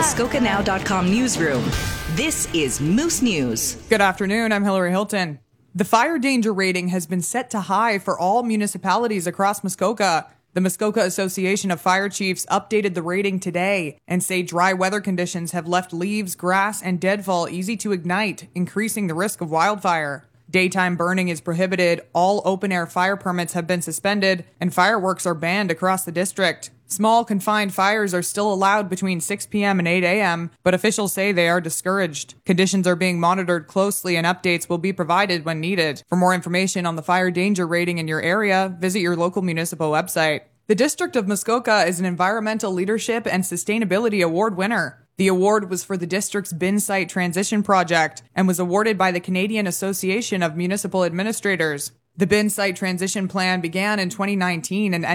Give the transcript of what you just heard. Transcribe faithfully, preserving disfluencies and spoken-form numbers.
Muskoka Now dot com newsroom. This is Moose News. Good afternoon, I'm Hillary Hilton. The fire danger rating has been set to high for all municipalities across Muskoka. The Muskoka Association of Fire Chiefs updated the rating today and say dry weather conditions have left leaves, grass, and deadfall easy to ignite, increasing the risk of wildfire. Daytime burning is prohibited, all open-air fire permits have been suspended, and fireworks are banned across the district. Small, confined fires are still allowed between six p.m. and eight a.m., but officials say they are discouraged. Conditions are being monitored closely and updates will be provided when needed. For more information on the fire danger rating in your area, visit your local municipal website. The District of Muskoka is an Environmental Leadership and Sustainability Award winner. The award was for the district's bin site transition project and was awarded by the Canadian Association of Municipal Administrators. The bin site transition plan began in twenty nineteen and